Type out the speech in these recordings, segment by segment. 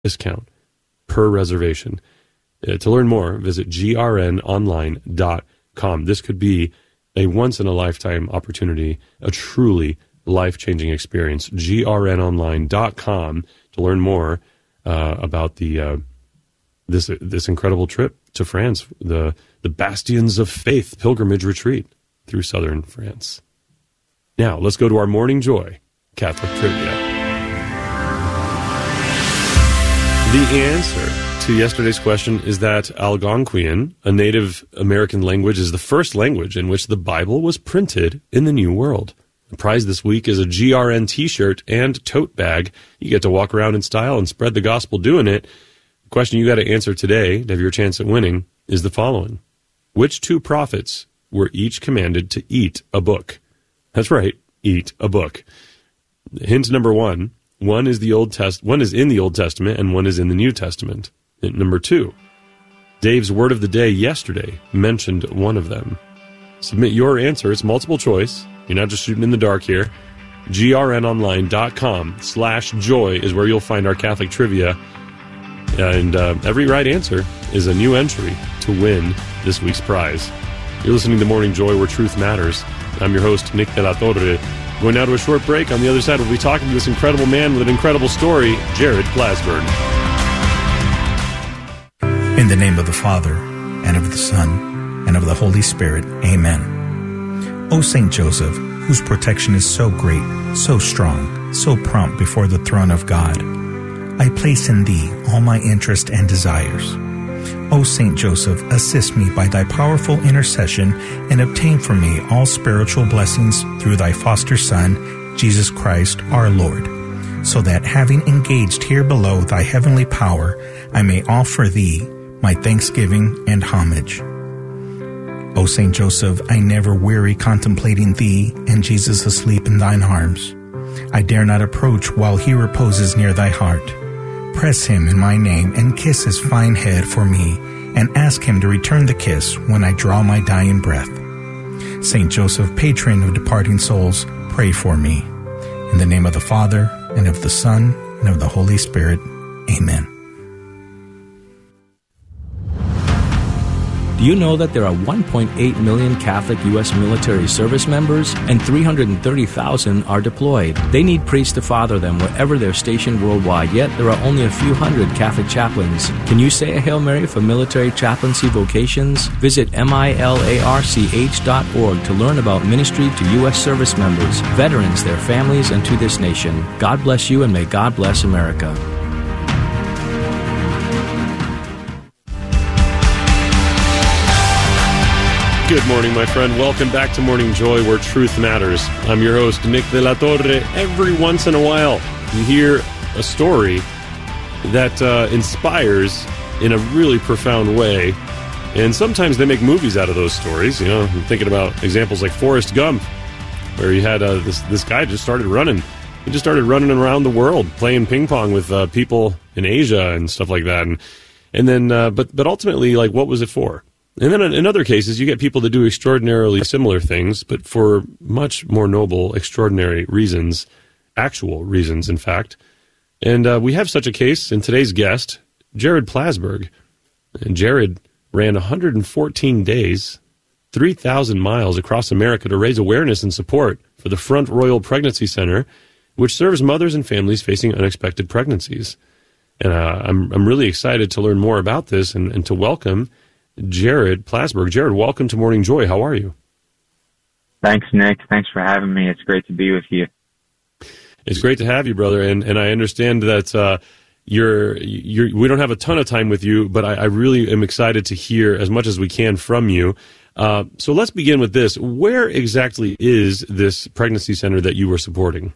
discount per reservation. To learn more, visit grnonline.com. This could be a once-in-a-lifetime opportunity, a truly life-changing experience. grnonline.com to learn more about this incredible trip to France, the Bastions of Faith pilgrimage retreat through southern France. Now, let's go to our Morning Joy Catholic Trivia. The answer to yesterday's question is that Algonquian, a Native American language, is the first language in which the Bible was printed in the New World. The prize this week is a GRN t-shirt and tote bag. You get to walk around in style and spread the gospel doing it. The question you got to answer today to have your chance at winning is the following. Which two prophets were each commanded to eat a book? That's right, eat a book. Hint number one. One is in the Old Testament and one is in the New Testament. Hint number two. Dave's word of the day yesterday mentioned one of them. Submit your answer. It's multiple choice. You're not just shooting in the dark here. grnonline.com/joy is where you'll find our Catholic trivia. And every right answer is a new entry to win this week's prize. You're listening to Morning Joy, where truth matters. I'm your host, Nick de la Torre. Going now to a short break. On the other side, we'll be talking to this incredible man with an incredible story, Jared Plasberg. In the name of the Father, and of the Son, and of the Holy Spirit. Amen. O Saint Joseph, whose protection is so great, so strong, so prompt before the throne of God, I place in thee all my interest and desires. O Saint Joseph, assist me by thy powerful intercession and obtain for me all spiritual blessings through thy foster Son, Jesus Christ our Lord, so that having engaged here below thy heavenly power, I may offer thee my thanksgiving and homage. O Saint Joseph, I never weary contemplating thee and Jesus asleep in thine arms. I dare not approach while he reposes near thy heart. Press him in my name and kiss his fine head for me, and ask him to return the kiss when I draw my dying breath. Saint Joseph, patron of departing souls, pray for me. In the name of the Father, and of the Son, and of the Holy Spirit. Amen. Do you know that there are 1.8 million Catholic U.S. military service members and 330,000 are deployed? They need priests to father them wherever they're stationed worldwide, yet there are only a few hundred Catholic chaplains. Can you say a Hail Mary for military chaplaincy vocations? Visit milarch.org to learn about ministry to U.S. service members, veterans, their families, and to this nation. God bless you, and may God bless America. Good morning, my friend. Welcome back to Morning Joy, where truth matters. I'm your host, Nick de la Torre. Every once in a while, you hear a story that inspires in a really profound way. And sometimes they make movies out of those stories. You know, I'm thinking about examples like Forrest Gump, where you had this guy just started running. He just started running around the world, playing ping pong with people in Asia and stuff like that. And then, but ultimately, like, what was it for? And then in other cases, you get people that do extraordinarily similar things, but for much more noble, extraordinary reasons, actual reasons, in fact. And we have such a case in today's guest, Jared Plasberg. And Jared ran 114 days, 3,000 miles across America to raise awareness and support for the Front Royal Pregnancy Center, which serves mothers and families facing unexpected pregnancies. And I'm really excited to learn more about this and to welcome Jared Plasberg. Jared, welcome to Morning Joy. How are you? Thanks, Nick. Thanks for having me. It's great to be with you. It's great to have you, brother. And I understand that we don't have a ton of time with you, but I really am excited to hear as much as we can from you. So let's begin with this. Where exactly is this pregnancy center that you were supporting?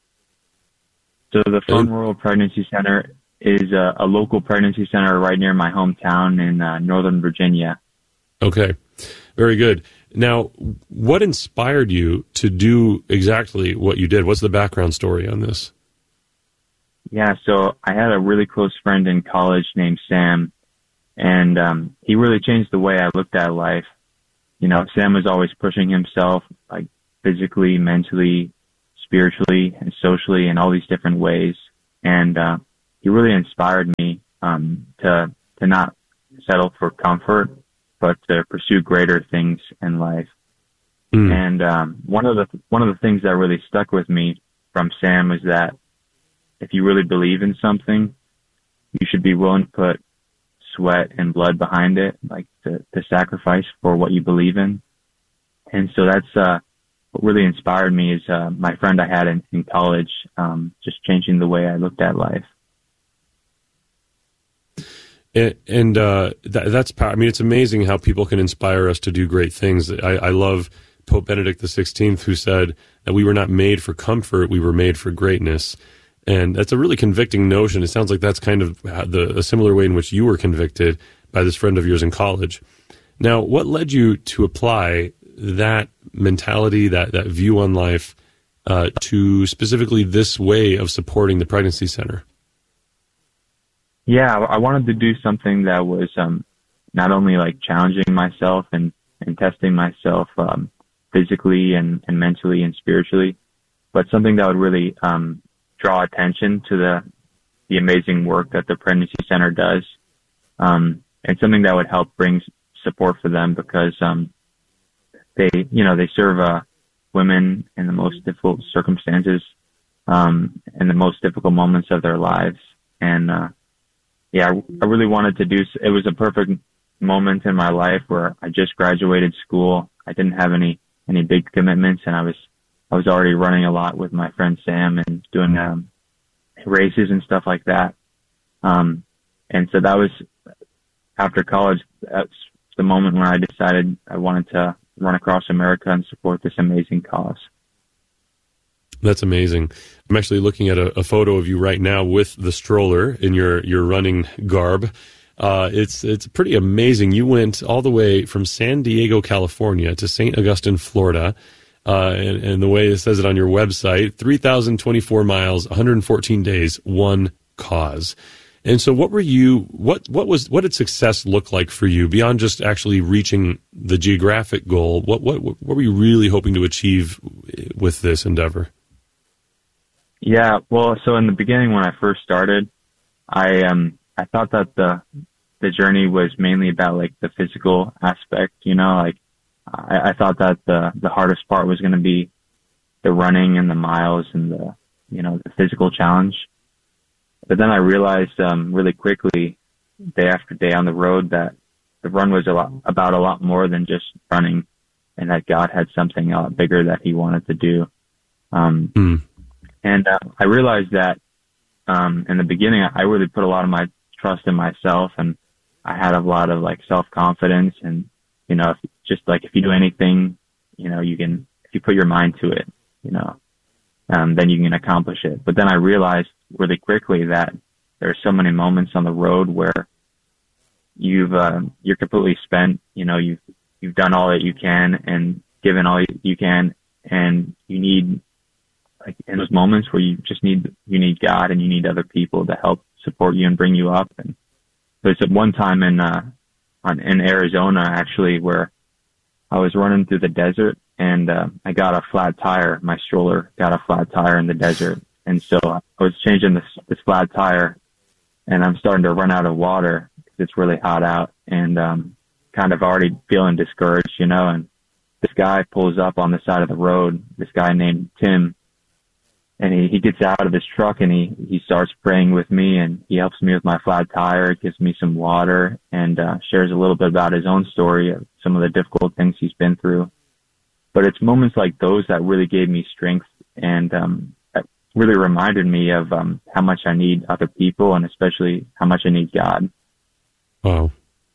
So the Front Royal Pregnancy Center is a local pregnancy center right near my hometown in Northern Virginia. Okay, very good. Now, what inspired you to do exactly what you did? What's the background story on this? Yeah, so I had a really close friend in college named Sam, and he really changed the way I looked at life. You know, Sam was always pushing himself, like physically, mentally, spiritually, and socially in all these different ways. And he really inspired me to not settle for comfort, but to pursue greater things in life. And one of the things that really stuck with me from Sam was that if you really believe in something, you should be willing to put sweat and blood behind it, like to sacrifice for what you believe in. And so that's what really inspired me is my friend I had in college, just changing the way I looked at life. And that's power. I mean, it's amazing how people can inspire us to do great things. I love Pope Benedict XVI, who said that we were not made for comfort, we were made for greatness. And that's a really convicting notion. It sounds like that's kind of a similar way in which you were convicted by this friend of yours in college. Now, what led you to apply that mentality, that view on life, to specifically this way of supporting the pregnancy center? Yeah, I wanted to do something that was not only like challenging myself and testing myself physically and mentally and spiritually, but something that would really draw attention to the amazing work that the pregnancy center does, and something that would help bring support for them because they serve women in the most difficult circumstances, in the most difficult moments of their lives. And I really wanted to do. It was a perfect moment in my life where I just graduated school. I didn't have any big commitments, and I was already running a lot with my friend Sam and doing races and stuff like that. And so that was after college. That's the moment when I decided I wanted to run across America and support this amazing cause. That's amazing. I'm actually looking at a photo of you right now with the stroller in your running garb. It's pretty amazing. You went all the way from San Diego, California to St. Augustine, Florida. And the way it says it on your website, 3,024 miles, 114 days, one cause. And so what did success look like for you beyond just actually reaching the geographic goal? What were you really hoping to achieve with this endeavor? Yeah, well, so in the beginning when I first started, I thought that the journey was mainly about like the physical aspect, like I thought that the hardest part was going to be the running and the miles and the physical challenge. But then I realized really quickly, day after day on the road, that the run was about a lot more than just running, and that God had something a lot bigger that He wanted to do. And I realized that in the beginning, I really put a lot of my trust in myself, and I had a lot of like self-confidence, and if you do anything, if you put your mind to it, then you can accomplish it. But then I realized really quickly that there are so many moments on the road where you're completely spent. You've done all that you can and given all you can, and you need, like, in those moments where you need God and you need other people to help support you and bring you up. And there's one time in Arizona actually where I was running through the desert, and I got a flat tire. My stroller got a flat tire in the desert, and so I was changing this flat tire, and I'm starting to run out of water because it's really hot out, and kind of already feeling discouraged, and this guy pulls up on the side of the road, this guy named Tim, and he gets out of his truck and he starts praying with me, and he helps me with my flat tire, gives me some water, and shares a little bit about his own story of some of the difficult things he's been through. But it's moments like those that really gave me strength, and that really reminded me of how much I need other people, and especially how much I need God. Wow.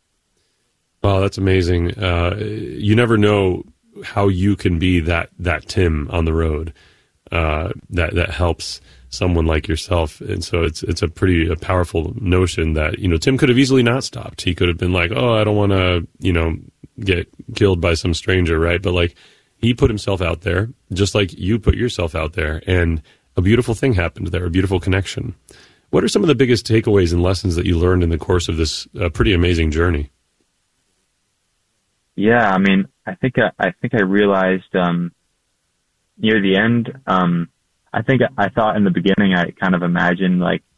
Wow, that's amazing. You never know how you can be that Tim on the road. That helps someone like yourself, and so it's a pretty powerful notion that Tim could have easily not stopped. He could have been like, "Oh, I don't want to get killed by some stranger," right? But like, he put himself out there, just like you put yourself out there, and a beautiful thing happened there, a beautiful connection. What are some of the biggest takeaways and lessons that you learned in the course of this pretty amazing journey? Yeah, I mean, I think I realized near the end, I thought in the beginning I kind of imagined like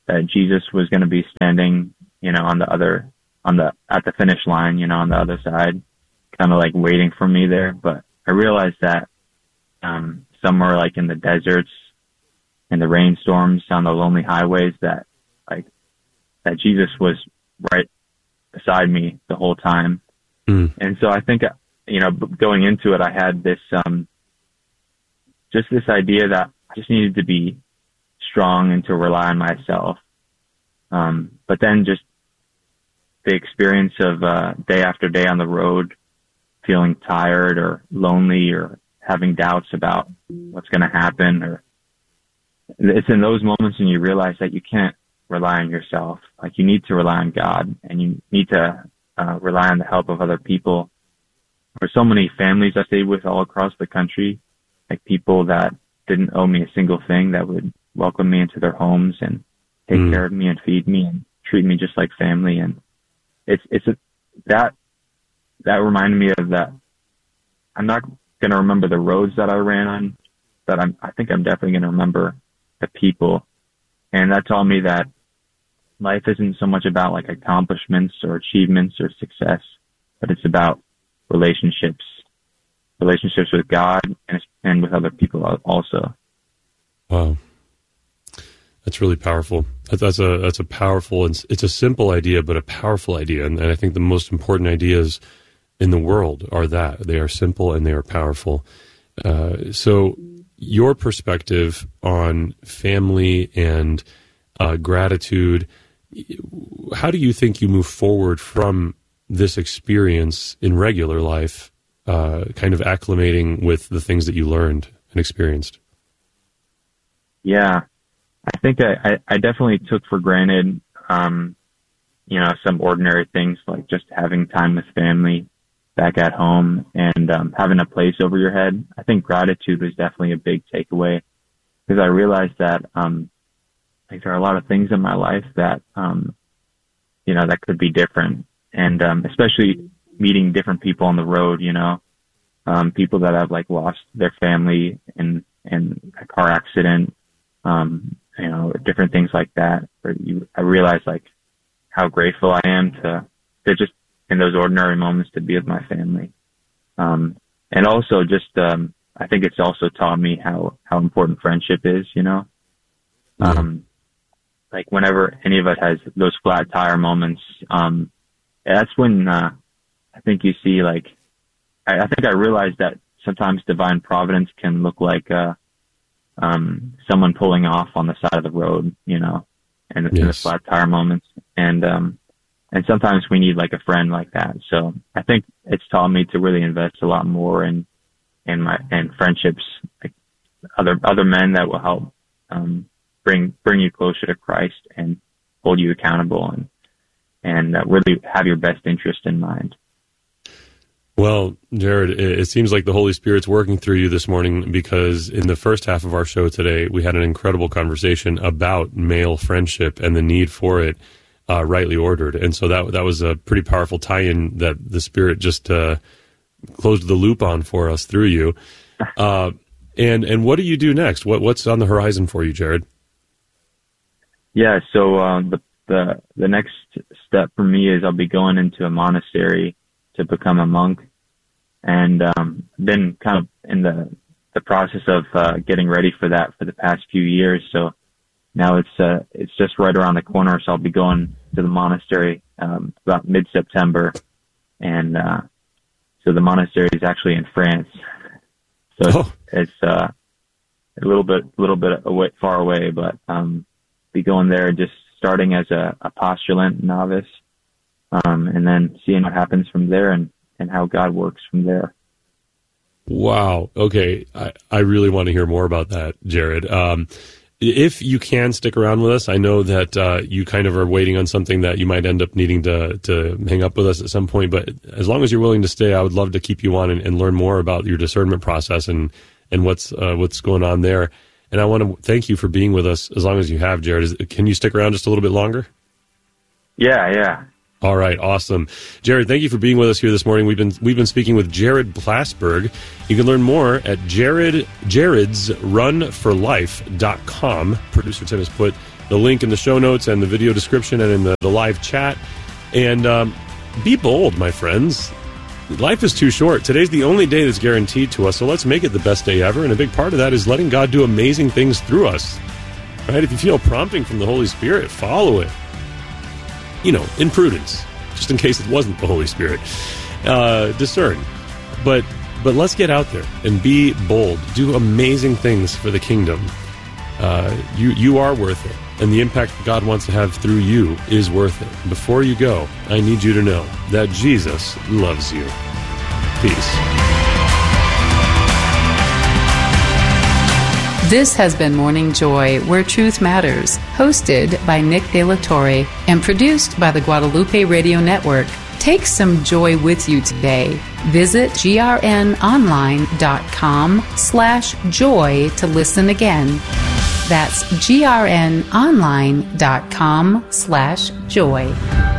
that Jesus was going to be standing, at the finish line, on the other side, kind of like waiting for me there. But I realized that, somewhere like in the deserts, in the rainstorms, on the lonely highways, that Jesus was right beside me the whole time. And so I think, going into it, I had this, just this idea that I just needed to be strong and to rely on myself. But then just the experience of, day after day on the road, feeling tired or lonely or having doubts about what's going to happen, or it's in those moments when you realize that you can't rely on yourself. Like, you need to rely on God, and you need to rely on the help of other people. For so many families I stayed with all across the country, like people that didn't owe me a single thing, that would welcome me into their homes and take care of me and feed me and treat me just like family. And that reminded me of that. I'm not going to remember the roads that I ran on, but I think I'm definitely going to remember the people. And that taught me that life isn't so much about like accomplishments or achievements or success, but it's about relationships with God and with other people also. Wow. That's really powerful. That's a powerful, it's a simple idea, but a powerful idea. And I think the most important ideas in the world are that they are simple and they are powerful. So your perspective on family and gratitude, how do you think you move forward from this experience in regular life, kind of acclimating with the things that you learned and experienced? Yeah, I think I definitely took for granted, some ordinary things like just having time with family back at home and having a place over your head. I think gratitude was definitely a big takeaway, because I realized that there are a lot of things in my life that that could be different, and especially meeting different people on the road. People that have like lost their family in a car accident, different things like that. I realized like how grateful I am to just in those ordinary moments to be with my family. And also just, I think it's also taught me how important friendship is, like whenever any of us has those flat tire moments, that's when, I think you see like, I think I realized that sometimes divine providence can look like, someone pulling off on the side of the road, in the flat tire moments. And sometimes we need like a friend like that. So I think it's taught me to really invest a lot more in friendships, like other men that will help, bring you closer to Christ and hold you accountable and really have your best interest in mind. Well, Jared, it seems like the Holy Spirit's working through you this morning, because in the first half of our show today, we had an incredible conversation about male friendship and the need for it, rightly ordered. And so that was a pretty powerful tie-in that the Spirit just closed the loop on for us through you. And what do you do next? What's on the horizon for you, Jared? Yeah, so the next step for me is I'll be going into a monastery to become a monk, and been kind of in the process of getting ready for that for the past few years. So now it's just right around the corner, so I'll be going to the monastery about mid-September, and so the monastery is actually in France. So it's a little bit far away, but be going there just starting as a postulant novice, and then seeing what happens from there and how God works from there. Wow. Okay. I really want to hear more about that, Jared. If you can stick around with us, I know that you kind of are waiting on something that you might end up needing to hang up with us at some point, but as long as you're willing to stay, I would love to keep you on and learn more about your discernment process and what's going on there. And I want to thank you for being with us as long as you have, Jared. Can you stick around just a little bit longer? Yeah. All right, awesome. Jared, thank you for being with us here this morning. We've been speaking with Jared Plasberg. You can learn more at jaredsrunforlife.com. Producer Tim has put the link in the show notes and the video description and in the live chat. And be bold, my friends. Life is too short. Today's the only day that's guaranteed to us, so let's make it the best day ever. And a big part of that is letting God do amazing things through us. Right? If you feel prompting from the Holy Spirit, follow it. In prudence, just in case it wasn't the Holy Spirit. Discern. But let's get out there and be bold. Do amazing things for the kingdom. You are worth it. And the impact that God wants to have through you is worth it. Before you go, I need you to know that Jesus loves you. Peace. This has been Morning Joy, Where Truth Matters, hosted by Nick De La Torre and produced by the Guadalupe Radio Network. Take some joy with you today. Visit grnonline.com/joy to listen again. That's grnonline.com/joy.